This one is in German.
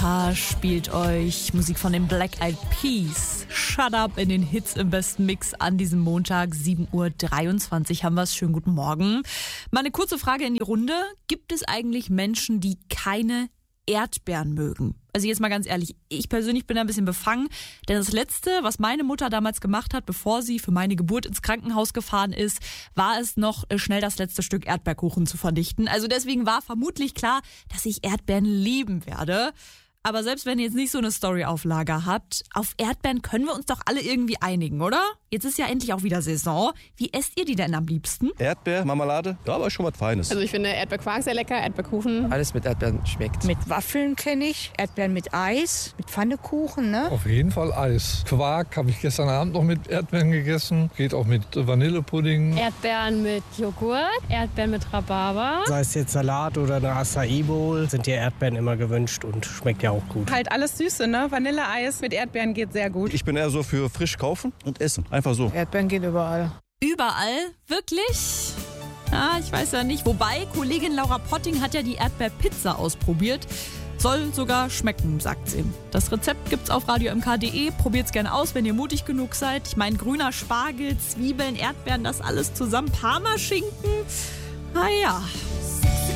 Montage spielt euch Musik von den Black Eyed Peas. Shut Up in den Hits im besten Mix an diesem Montag, 7:23 Uhr haben wir es. Schönen guten Morgen. Mal eine kurze Frage in die Runde. Gibt es eigentlich Menschen, die keine Erdbeeren mögen? Also jetzt mal ganz ehrlich, ich persönlich bin da ein bisschen befangen, denn das Letzte, was meine Mutter damals gemacht hat, bevor sie für meine Geburt ins Krankenhaus gefahren ist, war es noch schnell das letzte Stück Erdbeerkuchen zu vernichten. Also deswegen war vermutlich klar, dass ich Erdbeeren lieben werde. Aber selbst wenn ihr jetzt nicht so eine Story auf Lager habt, auf Erdbeeren können wir uns doch alle irgendwie einigen, oder? Jetzt ist ja endlich auch wieder Saison. Wie esst ihr die denn am liebsten? Erdbeer, Marmelade, ja, aber schon was Feines. Also ich finde Erdbeerquark sehr lecker, Erdbeerkuchen. Alles mit Erdbeeren schmeckt. Mit Waffeln kenne ich, Erdbeeren mit Eis, mit Pfannekuchen, ne? Auf jeden Fall Eis. Quark habe ich gestern Abend noch mit Erdbeeren gegessen. Geht auch mit Vanillepudding. Erdbeeren mit Joghurt, Erdbeeren mit Rhabarber. Sei es jetzt Salat oder eine Acai Bowl, sind die Erdbeeren immer gewünscht und schmeckt ja auch gut. Halt alles Süße, ne? Vanilleeis mit Erdbeeren geht sehr gut. Ich bin eher so für frisch kaufen und essen. Einfach so. Erdbeeren gehen überall. Überall? Wirklich? Ja, ich weiß ja nicht. Wobei, Kollegin Laura Potting hat ja die Erdbeerpizza ausprobiert. Soll sogar schmecken, sagt sie. Das Rezept gibt's auf radiomk.de. Probiert's gerne aus, wenn ihr mutig genug seid. Ich meine, grüner Spargel, Zwiebeln, Erdbeeren, das alles zusammen. Parmaschinken. Naja.